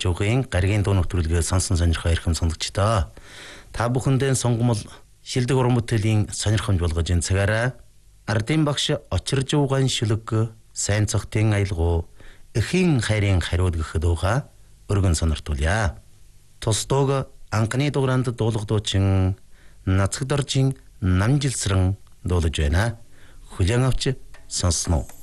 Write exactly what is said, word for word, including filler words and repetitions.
жуугын гаригийн дуу нэвтрүүлгээ сонсон сонирхоо ирхэм сонгогчдоо. Та бүхэндээ сонгомол шилдэг уран бүтээлийн сонирхомж болгож энэ цагаараа ардын багш очирж ууган шүлэг сайн цогтын аялгуу эхийн хайрын хариуд гэх дууга өргөн сониртуулъя. Тус дууг анхны дугааранд дуулгадуучин Нацагдоржийн намжилсран дуулж байна. Хүлээн авч сонсноо.